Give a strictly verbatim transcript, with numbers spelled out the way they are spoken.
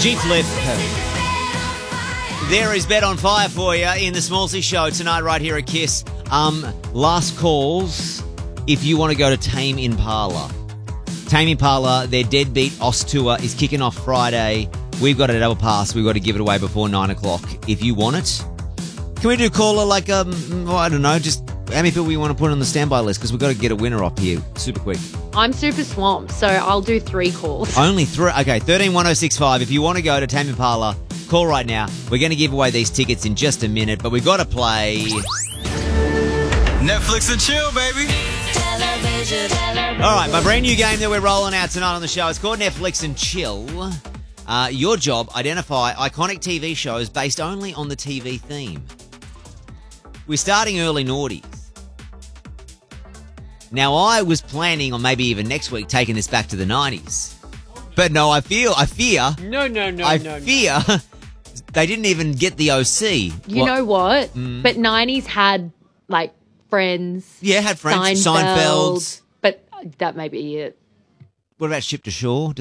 G-Flip. There is Bet on Fire for you in the Smallsy Show tonight right here at Kiss. Um, last calls if you want to go to Tame Impala. Tame Impala, their Deadbeat Oz tour is kicking off Friday. We've got a double pass. We've got to give it away before nine o'clock if you want it. Can we do caller like, um, well, I don't know, just how many people we want to put on the standby list? Because we've got to get a winner up here super quick. I'm super swamped, so I'll do three calls. Only three? Okay, thirteen one oh six five. If you want to go to Tame Impala, call right now. We're going to give away these tickets in just a minute, but we've got to play Netflix and chill, baby. All right, my brand new game that we're rolling out tonight on the show. It's called Netflix and Chill. Uh, your job, identify iconic T V shows based only on the T V theme. We're starting early noughties. Now, I was planning on maybe even next week taking this back to the nineties. But no, I feel, I fear. No, no, no, I no, fear no. they didn't even get the O C. You What- know what? Mm. But nineties had, like, Friends. Yeah, had Friends, Seinfeld. Seinfeld. But that may be it. What about Ship to Shore?